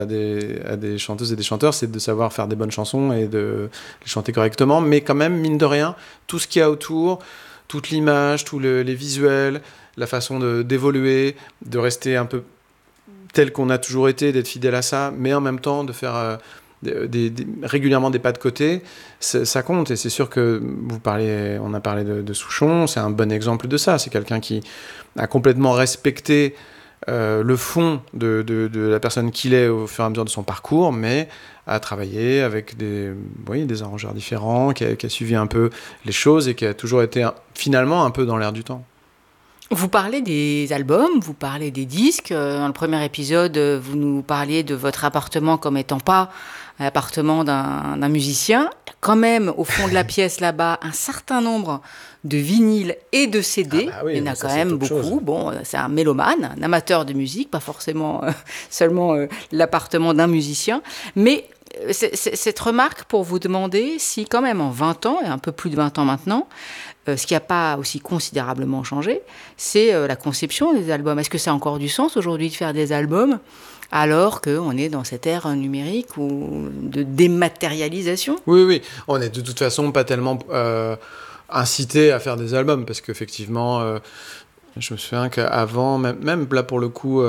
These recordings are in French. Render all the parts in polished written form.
à des chanteuses et des chanteurs, c'est de savoir faire des bonnes chansons et de les chanter correctement, mais quand même, mine de rien, tout ce qu'il y a autour, toute l'image, les visuels, la façon d'évoluer, de rester un peu tel qu'on a toujours été, d'être fidèle à ça, mais en même temps de faire régulièrement des pas de côté, ça compte. Et c'est sûr que on a parlé de Souchon, c'est un bon exemple de ça. C'est quelqu'un qui a complètement respecté le fond de la personne qu'il est au fur et à mesure de son parcours, mais a travaillé avec des arrangeurs différents, qui a suivi un peu les choses et qui a toujours été finalement un peu dans l'air du temps. Vous parlez des albums, vous parlez des disques. Dans le premier épisode, vous nous parliez de votre appartement comme étant pas l'appartement d'un musicien. Il y a quand même, au fond de la pièce là-bas, un certain nombre de vinyles et de CD. Ah bah oui, il y en a ça, quand même beaucoup. Chose. Bon, c'est un mélomane, un amateur de musique, pas forcément seulement l'appartement d'un musicien. Mais cette remarque pour vous demander si quand même en 20 ans, et un peu plus de 20 ans maintenant, ce qui n'a pas aussi considérablement changé, c'est la conception des albums. Est-ce que ça a encore du sens aujourd'hui de faire des albums alors qu'on est dans cette ère numérique ou de dématérialisation ? Oui. On n'est de toute façon pas tellement incité à faire des albums parce qu'effectivement, je me souviens qu'avant, même là pour le coup,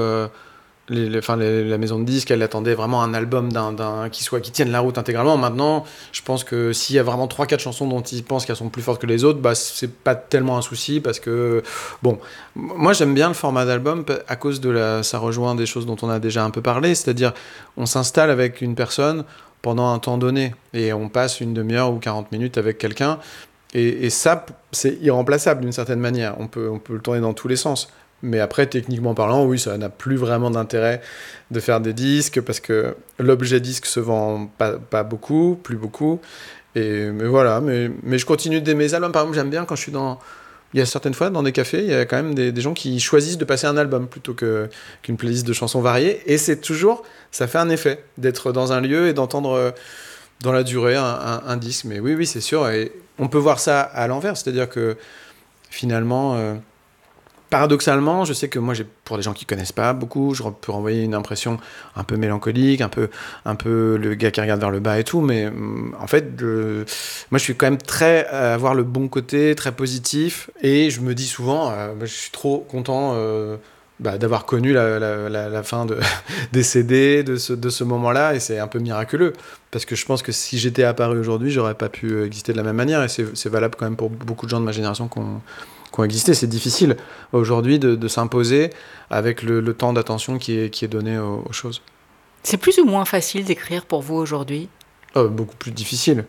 la maison de disques, elle attendait vraiment un album qui tienne la route intégralement. Maintenant, je pense que s'il y a vraiment 3-4 chansons dont ils pensent qu'elles sont plus fortes que les autres, bah, c'est pas tellement un souci parce que, bon, moi j'aime bien le format d'album à cause ça rejoint des choses dont on a déjà un peu parlé, c'est-à-dire on s'installe avec une personne pendant un temps donné et on passe une demi-heure ou 40 minutes avec quelqu'un et ça, c'est irremplaçable d'une certaine manière. On peut le tourner dans tous les sens. Mais après, techniquement parlant, oui, ça n'a plus vraiment d'intérêt de faire des disques parce que l'objet disque se vend pas beaucoup, plus beaucoup. Mais voilà, mais je continue d'aimer les albums. Par exemple, j'aime bien quand je suis il y a certaines fois, dans des cafés, il y a quand même des gens qui choisissent de passer un album plutôt qu'une playlist de chansons variées. Et ça fait un effet d'être dans un lieu et d'entendre dans la durée un disque. Mais oui, c'est sûr. Et on peut voir ça à l'envers. C'est-à-dire que finalement... paradoxalement, je sais que moi, pour des gens qui connaissent pas beaucoup, je peux renvoyer une impression un peu mélancolique, un peu le gars qui regarde vers le bas et tout, mais en fait, moi, je suis quand même très à voir le bon côté, très positif, et je me dis souvent, je suis trop content d'avoir connu la fin des CD, de ce moment-là, et c'est un peu miraculeux, parce que je pense que si j'étais apparu aujourd'hui, j'aurais pas pu exister de la même manière, et c'est valable quand même pour beaucoup de gens de ma génération qui ont existé. C'est difficile aujourd'hui de s'imposer avec le temps d'attention qui est donné aux choses. C'est plus ou moins facile d'écrire pour vous aujourd'hui ? Beaucoup plus difficile.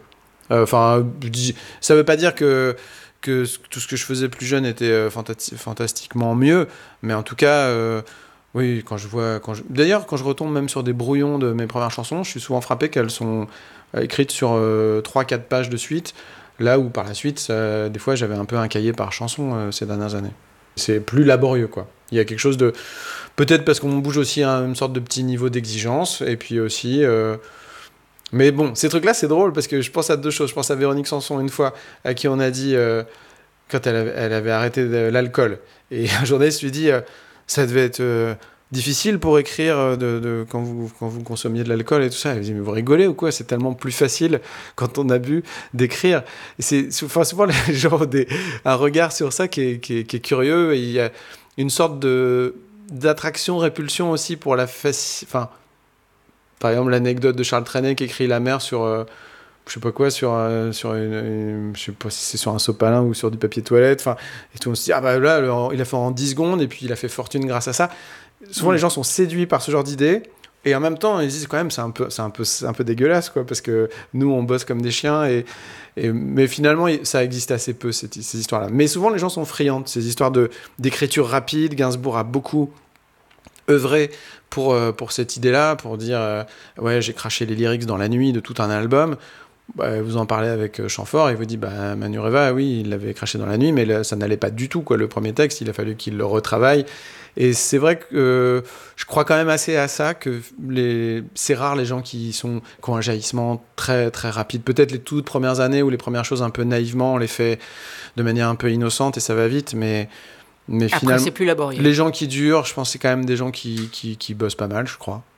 Ça veut pas dire que tout ce que je faisais plus jeune était fantastiquement mieux, mais en tout cas, oui, d'ailleurs, quand je retombe même sur des brouillons de mes premières chansons, je suis souvent frappé qu'elles sont écrites sur 3-4 pages de suite, là où par la suite, des fois, j'avais un peu un cahier par chanson ces dernières années. C'est plus laborieux, quoi. Il y a quelque chose de... Peut-être parce qu'on bouge aussi à une sorte de petit niveau d'exigence, et puis aussi... Mais bon, ces trucs-là, c'est drôle, parce que je pense à deux choses. Je pense à Véronique Sanson, une fois, à qui on a dit, quand elle avait arrêté l'alcool, et un journaliste lui dit, ça devait être... difficile pour écrire quand vous consommiez de l'alcool et tout ça. Elle me dit, mais vous rigolez ou quoi ? C'est tellement plus facile quand on a bu d'écrire. Et souvent, les gens ont un regard sur ça qui est curieux. Et il y a une sorte d'attraction-répulsion aussi pour la par exemple, l'anecdote de Charles Trenet qui écrit La mer sur... je sais pas quoi, je sais pas si c'est sur un sopalin ou sur du papier toilette. Et tout, on se dit, ah bah là, il a fait en 10 secondes et puis il a fait fortune grâce à ça. Souvent, les gens sont séduits par ce genre d'idées, et en même temps, ils disent quand même, c'est un peu dégueulasse, quoi, parce que nous, on bosse comme des chiens, mais finalement, ça existe assez peu, ces histoires-là. Mais souvent, les gens sont friands de ces histoires d'écriture rapide. Gainsbourg a beaucoup œuvré pour cette idée-là, pour dire, ouais, j'ai craché les lyrics dans la nuit de tout un album. Bah, vous en parlez avec Chamfort, il vous dit, bah, Manureva, oui, il l'avait craché dans la nuit, mais là, ça n'allait pas du tout, quoi. Le premier texte, il a fallu qu'il le retravaille. Et c'est vrai que je crois quand même assez à ça, que c'est rare les gens qui ont un jaillissement très, très rapide. Peut-être les toutes premières années ou les premières choses un peu naïvement, on les fait de manière un peu innocente et ça va vite, mais après, finalement, c'est plus laborieux. Les gens qui durent, je pense que c'est quand même des gens qui bossent pas mal, je crois.